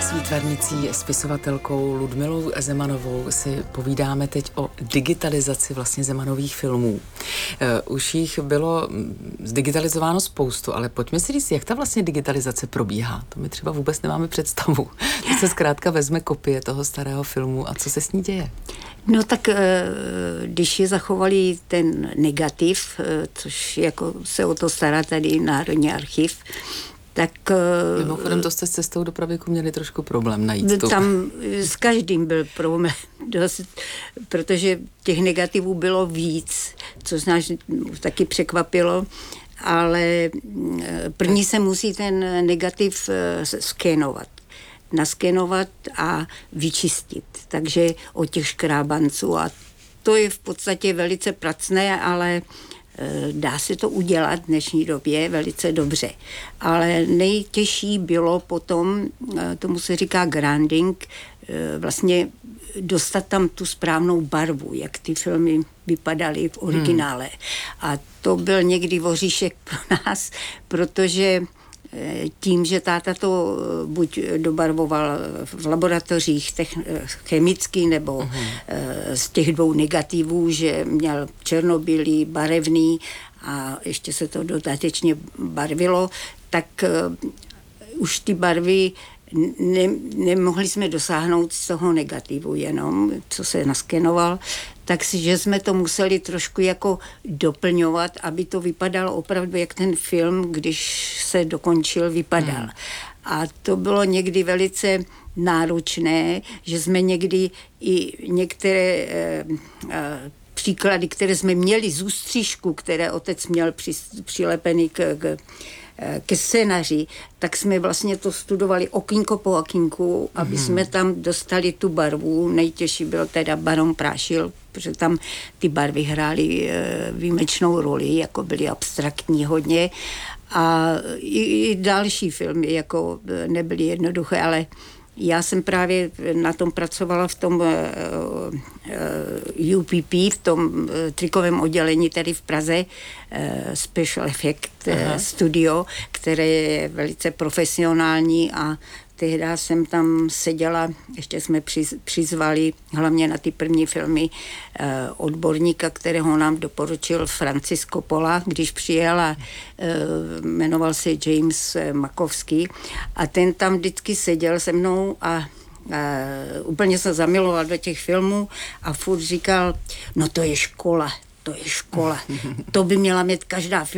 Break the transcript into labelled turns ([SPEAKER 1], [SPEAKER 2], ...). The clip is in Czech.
[SPEAKER 1] S výtvarnicí, spisovatelkou Ludmilou Zemanovou si povídáme teď o digitalizaci vlastně Zemanových filmů. Už jich bylo zdigitalizováno spoustu, ale pojďme si říct, jak ta vlastně digitalizace probíhá. To my třeba vůbec nemáme představu. Když se zkrátka vezme kopie toho starého filmu a co se s ní děje?
[SPEAKER 2] No tak, když je zachovali ten negativ, což jako se o to stará tady Národní archiv, tak...
[SPEAKER 1] Mimochodem, to jste s cestou do pravěku měli trošku problém najít tu.
[SPEAKER 2] Tam s každým byl problém, protože těch negativů bylo víc, což nás taky překvapilo, ale první se musí ten negativ skénovat. Naskenovat a vyčistit. Takže od těch škrábanců. A to je v podstatě velice pracné, ale dá se to udělat v dnešní době velice dobře. Ale nejtěžší bylo potom, tomu se říká grinding, vlastně dostat tam tu správnou barvu, jak ty filmy vypadaly v originále. A to byl někdy voříšek pro nás, protože tím, že táta to buď dobarvoval v laboratořích chemicky, nebo z těch dvou negativů, že měl černobílý, barevný a ještě se to dodatečně barvilo, tak už ty barvy nemohli jsme dosáhnout z toho negativu jenom, co se naskenoval, takže jsme to museli trošku jako doplňovat, aby to vypadalo opravdu, jak ten film, když se dokončil, vypadal. A to bylo někdy velice náročné, že jsme někdy i některé příklady, které jsme měli z ústřížku, které otec měl přilepený ke scénaři, tak jsme vlastně to studovali okýnko po okýnku, aby jsme tam dostali tu barvu. Nejtěžší byl teda Baron Prášil, protože tam ty barvy hrály výjimečnou roli, jako byly abstraktní hodně. A i další filmy jako nebyly jednoduché, ale já jsem právě na tom pracovala v tom UPP, v tom trikovém oddělení tady v Praze, Special Effect Studio, které je velice profesionální a tehdy jsem tam seděla, ještě jsme přizvali hlavně na ty první filmy odborníka, kterého nám doporučil Francis Coppola, když přijel a jmenoval se James Makovský a ten tam vždycky seděl se mnou a úplně se zamiloval do těch filmů a furt říkal, no to je škola, to by měla mít každá